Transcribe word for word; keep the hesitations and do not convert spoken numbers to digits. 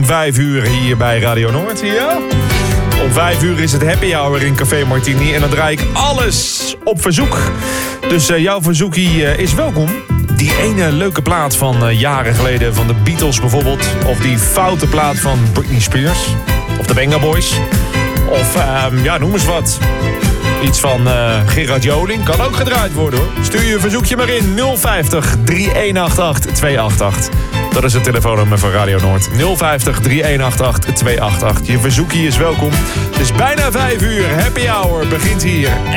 vijf uur hier bij Radio Noord. Ja? Om vijf uur is het happy hour in Café Martini. En dan draai ik alles op verzoek. Dus uh, jouw verzoekie uh, is welkom. Die ene leuke plaat van uh, jaren geleden van de Beatles bijvoorbeeld. Of die foute plaat van Britney Spears. Of de Venga Boys. Of uh, ja, noem eens wat. Iets van uh, Gerard Joling. Kan ook gedraaid worden hoor. Stuur je verzoekje maar in. nul vijftig, drie een acht acht, twee acht acht. Dat is het telefoonnummer van Radio Noord. nul vijftig, drie een acht acht, twee acht acht. Je verzoekje is welkom. Het is bijna vijf uur. Happy hour begint hier.